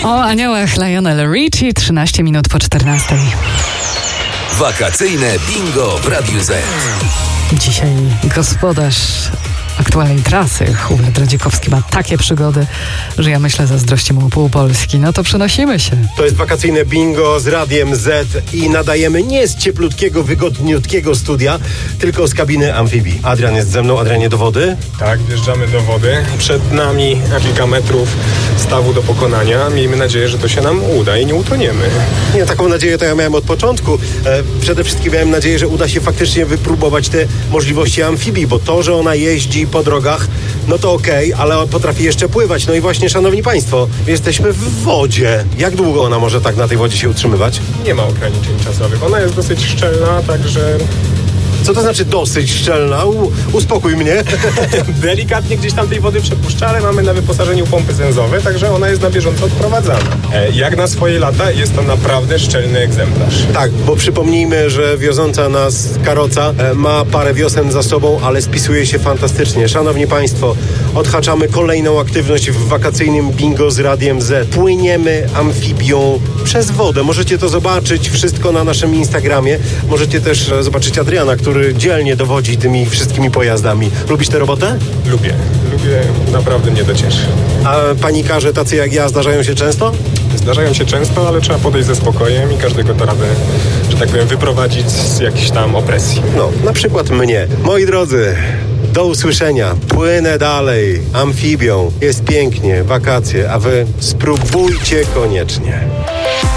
O aniołach Lionel Richie, 13 minut po 14. Wakacyjne bingo w Radiu Z. Dzisiaj gospodarz aktualnej trasy, Hubert Radziekowski, ma takie przygody, że ja myślę, zazdrości mu pół Polski. No to przenosimy się. To jest wakacyjne bingo z Radiem Z i nadajemy nie z cieplutkiego, wygodniutkiego studia, tylko z kabiny amfibii. Adrian jest ze mną. Adrianie, do wody? Tak, wjeżdżamy do wody. Przed nami kilka metrów stawu do pokonania. Miejmy nadzieję, że to się nam uda i nie utoniemy. Nie, taką nadzieję to ja miałem od początku. Przede wszystkim miałem nadzieję, że uda się faktycznie wypróbować te możliwości amfibii, bo to, że ona jeździ po drogach, no to okej, ale potrafi jeszcze pływać. No i właśnie, szanowni państwo, jesteśmy w wodzie. Jak długo ona może tak na tej wodzie się utrzymywać? Nie ma ograniczeń czasowych. Ona jest dosyć szczelna, także Co to znaczy dosyć szczelna? Uspokój mnie. delikatnie gdzieś tam tej wody przepuszcza, ale mamy na wyposażeniu pompy sensowe, także ona jest na bieżąco odprowadzana. Jak na swoje lata jest to naprawdę szczelny egzemplarz. Tak, bo przypomnijmy, że wioząca nas karoca ma parę wiosen za sobą, ale spisuje się fantastycznie. Szanowni państwo, odhaczamy kolejną aktywność w wakacyjnym bingo z Radiem Z. Płyniemy amfibią przez wodę. Możecie to zobaczyć wszystko na naszym Instagramie. Możecie też zobaczyć Adriana, który dzielnie dowodzi tymi wszystkimi pojazdami. Lubisz tę robotę? Lubię, naprawdę mnie to cieszy. A panikarze tacy jak ja zdarzają się często? Zdarzają się często, ale trzeba podejść ze spokojem i każdego to radę, że tak powiem, wyprowadzić z jakiejś tam opresji. No, na przykład mnie. Moi drodzy, do usłyszenia. Płynę dalej amfibią. Jest pięknie, wakacje, a wy spróbujcie koniecznie.